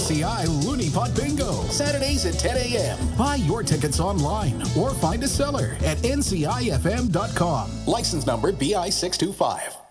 NCI Looney Pot Bingo, Saturdays at 10 a.m. Buy your tickets online or find a seller at ncifm.com. License number BI 625.